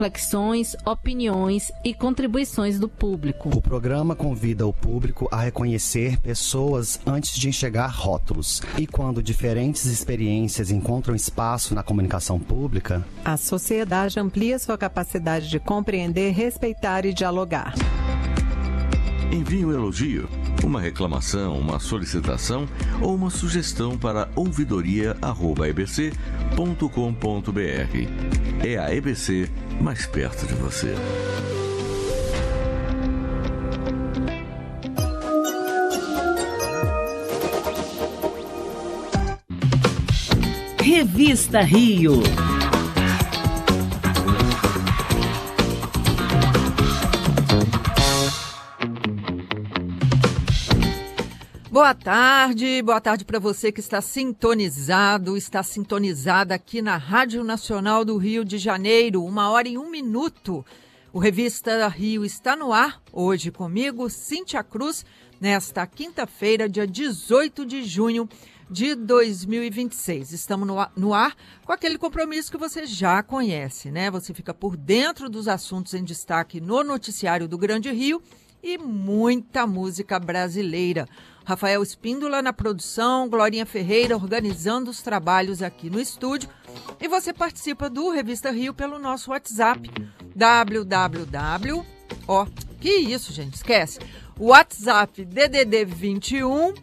reflexões, opiniões e contribuições do público. O programa convida o público a reconhecer pessoas antes de enxergar rótulos. E quando diferentes experiências encontram espaço na comunicação pública, a sociedade amplia sua capacidade de compreender, respeitar e dialogar. Envie um elogio, uma reclamação, uma solicitação ou uma sugestão para ouvidoria@ebc.com.br. É a EBC mais perto de você. Revista Rio. Boa tarde para você que está sintonizada aqui na Rádio Nacional do Rio de Janeiro, 1h01. O Revista Rio está no ar, hoje comigo, Cíntia Cruz, nesta quinta-feira, dia 18 de junho de 2026. Estamos no ar com aquele compromisso que você já conhece, né? Você fica por dentro dos assuntos em destaque no noticiário do Grande Rio e muita música brasileira. Rafael Espíndola na produção, Glorinha Ferreira organizando os trabalhos aqui no estúdio. E você participa do Revista Rio pelo nosso WhatsApp, O WhatsApp DDD 21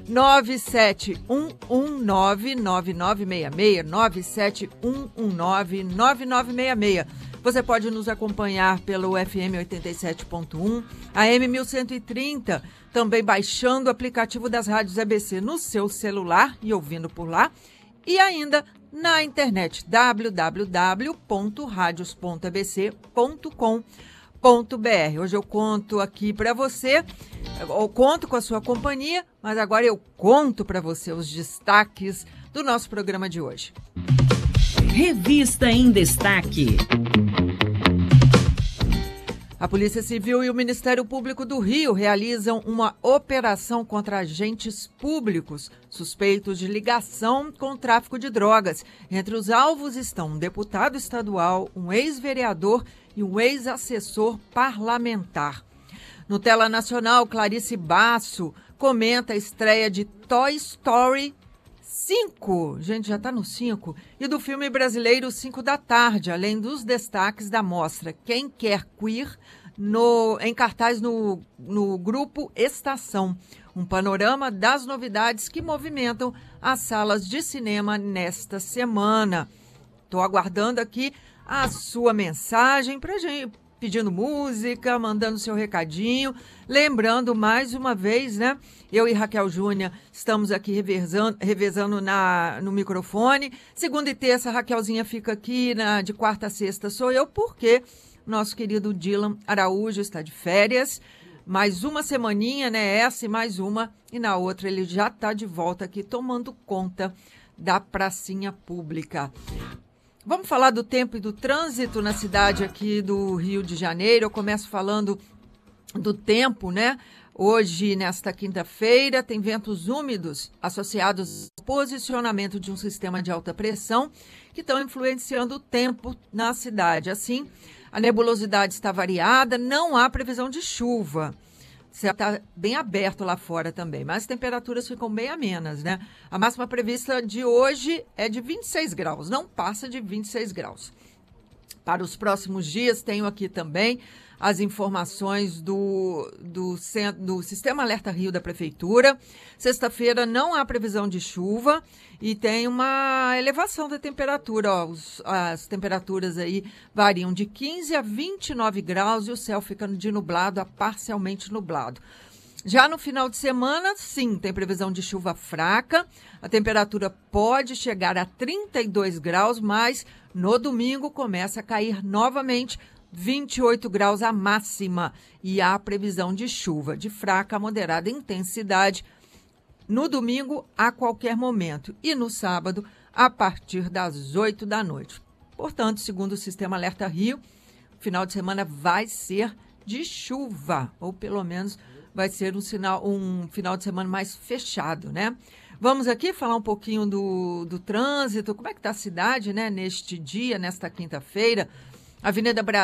971199966, 971199966. Você pode nos acompanhar pelo FM 87.1, AM 1130, também baixando o aplicativo das rádios EBC no seu celular e ouvindo por lá. E ainda na internet, www.radios.ebc.com.br. Hoje eu conto aqui para você, eu conto com a sua companhia, mas agora eu conto para você os destaques do nosso programa de hoje. Revista em Destaque. A Polícia Civil e o Ministério Público do Rio realizam uma operação contra agentes públicos suspeitos de ligação com o tráfico de drogas. Entre os alvos estão um deputado estadual, um ex-vereador e um ex-assessor parlamentar. No Tela Nacional, Clarice Basso comenta a estreia de Toy Story 5, gente, já está no 5, e do filme brasileiro 5 da Tarde, além dos destaques da mostra Quem Quer Queer, em cartaz no Grupo Estação. Um panorama das novidades que movimentam as salas de cinema nesta semana. Estou aguardando aqui a sua mensagem para gente, pedindo música, mandando seu recadinho. Lembrando mais uma vez, né? Eu e Raquel Júnior estamos aqui revezando no microfone. Segunda e terça, a Raquelzinha fica aqui, de quarta a sexta sou eu, porque nosso querido Dylan Araújo está de férias. Mais uma semaninha, né? Essa e mais uma. E na outra ele já está de volta aqui tomando conta da pracinha pública. Vamos falar do tempo e do trânsito na cidade aqui do Rio de Janeiro. Eu começo falando do tempo, né? Hoje, nesta quinta-feira, tem ventos úmidos associados ao posicionamento de um sistema de alta pressão que estão influenciando o tempo na cidade. Assim, a nebulosidade está variada, não há previsão de chuva. Está bem aberto lá fora também, mas as temperaturas ficam bem amenas, né? A máxima prevista de hoje é de 26 graus, não passa de 26 graus. Para os próximos dias, tenho aqui também as informações do Sistema Alerta Rio da Prefeitura. Sexta-feira não há previsão de chuva e tem uma elevação da temperatura. As temperaturas aí variam de 15 a 29 graus e o céu fica de nublado a parcialmente nublado. Já no final de semana, sim, tem previsão de chuva fraca. A temperatura pode chegar a 32 graus, mas no domingo começa a cair novamente 28 graus a máxima. E há previsão de chuva de fraca a moderada intensidade no domingo a qualquer momento e no sábado a partir das 8 da noite. Portanto, segundo o Sistema Alerta Rio, o final de semana vai ser de chuva, ou pelo menos vai ser um final de semana mais fechado, né? Vamos aqui falar um pouquinho do trânsito, como é que está a cidade, né, neste dia, nesta quinta-feira. Avenida Brasil